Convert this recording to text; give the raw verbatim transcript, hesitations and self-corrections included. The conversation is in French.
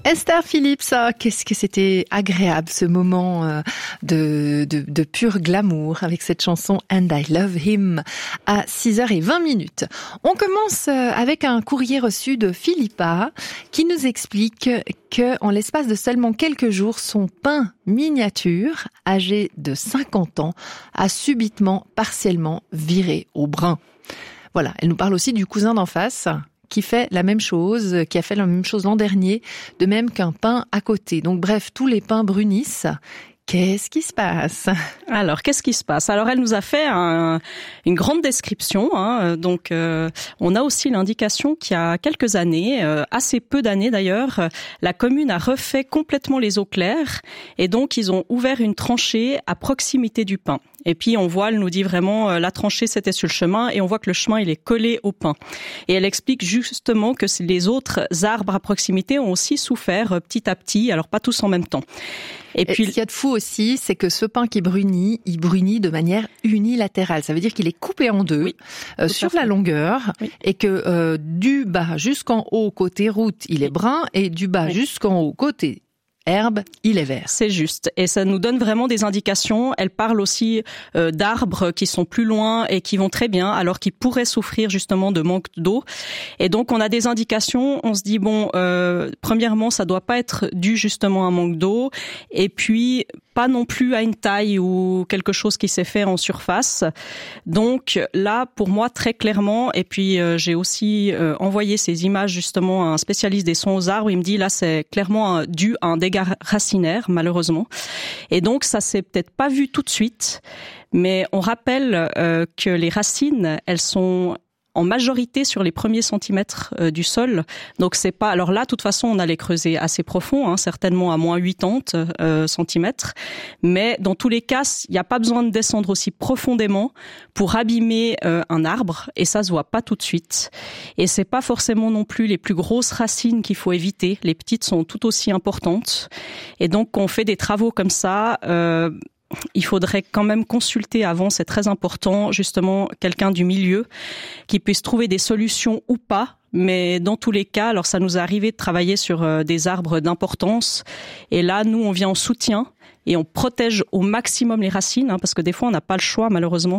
Esther Phillips, ah, qu'est-ce que c'était agréable ce moment euh, de, de, de pur glamour avec cette chanson And I Love Him à six heures vingt minutes. On commence avec un courrier reçu de Philippa qui nous explique que en l'espace de seulement quelques jours, son pain miniature, âgé de cinquante ans, a subitement, partiellement viré au brun. Voilà, elle nous parle aussi du cousin d'en face qui fait la même chose, qui a fait la même chose l'an dernier, de même qu'un pain à côté. Donc bref, tous les pains brunissent. Qu'est-ce qui se passe ? Alors, qu'est-ce qui se passe ? Alors, elle nous a fait un, une grande description. Hein. Donc, euh, on a aussi l'indication qu'il y a quelques années, euh, assez peu d'années d'ailleurs, la commune a refait complètement les eaux claires et donc ils ont ouvert une tranchée à proximité du pain. Et puis on voit, elle nous dit vraiment, euh, la tranchée c'était sur le chemin et on voit que le chemin il est collé au pain. Et elle explique justement que les autres arbres à proximité ont aussi souffert euh, petit à petit, alors pas tous en même temps. Et puis, et ce qu'il y a de fou aussi, c'est que ce pain qui brunit, il brunit de manière unilatérale. Ça veut dire qu'il est coupé en deux, oui, euh, sur la longueur, oui. Et que euh, du bas jusqu'en haut côté route, il est brun, et du bas oui. jusqu'en haut côté herbe, il est vert. C'est juste. Et ça nous donne vraiment des indications. Elle parle aussi euh, d'arbres qui sont plus loin et qui vont très bien, alors qu'ils pourraient souffrir justement de manque d'eau. Et donc, on a des indications. On se dit, bon, euh, premièrement, ça doit pas être dû justement à un manque d'eau. Et puis, pas non plus à une taille ou quelque chose qui s'est fait en surface. Donc là, pour moi, très clairement, et puis euh, j'ai aussi euh, envoyé ces images justement à un spécialiste des soins aux arbres. Il me dit, là, c'est clairement un, dû à un dégât racinaire, malheureusement. Et donc, ça s'est peut-être pas vu tout de suite, mais on rappelle euh, que les racines, elles sont en majorité sur les premiers centimètres euh, du sol. Donc c'est pas. Alors là, de toute façon, on allait creuser assez profond, hein, certainement à moins quatre-vingts euh, centimètres. Mais dans tous les cas, il n'y a pas besoin de descendre aussi profondément pour abîmer euh, un arbre, et ça se voit pas tout de suite. Et c'est pas forcément non plus les plus grosses racines qu'il faut éviter. Les petites sont tout aussi importantes. Et donc, quand on fait des travaux comme ça. Euh, Il faudrait quand même consulter avant, c'est très important, justement, quelqu'un du milieu qui puisse trouver des solutions ou pas. Mais dans tous les cas, alors ça nous est arrivé de travailler sur euh, des arbres d'importance. Et là, nous, on vient en soutien et on protège au maximum les racines, hein, parce que des fois, on n'a pas le choix, malheureusement.